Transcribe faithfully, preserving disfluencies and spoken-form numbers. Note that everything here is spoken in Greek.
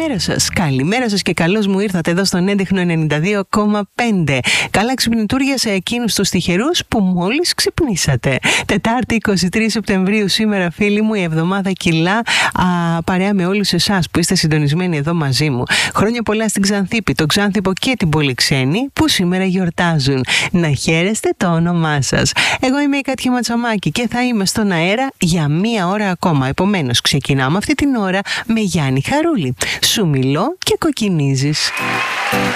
Καλημέρα σας, καλημέρα σας και καλώς μου ήρθατε εδώ στον έντεχνο ενενήντα δύο κόμμα πέντε. Καλά ξυπνητούρια σε εκείνους τους τυχερούς που μόλις ξυπνήσατε. Τετάρτη εικοστή τρίτη Σεπτεμβρίου σήμερα, φίλοι μου, η εβδομάδα κυλά α, παρέα με όλους εσάς που είστε συντονισμένοι εδώ μαζί μου. Χρόνια πολλά στην Ξανθήπη, τον Ξάνθυπο και την Πολυξένη που σήμερα γιορτάζουν. Να χαίρεστε το όνομά σας. Εγώ είμαι η Κάτια Ματσαμάκη και θα είμαι στον αέρα για μία ώρα ακόμα. Επομένως, ξεκινάμε αυτή την ώρα με Γιάννη Χαρούλη. Σου μιλώ και κοκκινίζεις.